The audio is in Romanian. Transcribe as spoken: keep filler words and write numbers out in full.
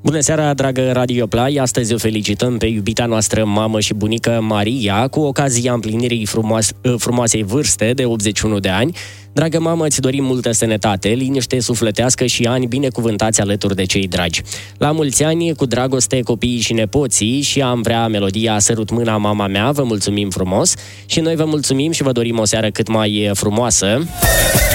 Bună seara, dragă Radio Play! Astăzi o felicităm pe iubita noastră mamă și bunică Maria cu ocazia împlinirii frumoase, frumoasei vârste de optzeci și unu de ani. Dragă mamă, îți dorim multă sănătate, liniște sufletească și ani binecuvântați alături de cei dragi. La mulți ani, cu dragoste, copiii și nepoții, și am vrea melodia Sărut mâna, mama mea. Vă mulțumim frumos și noi vă mulțumim și vă dorim o seară cât mai frumoasă.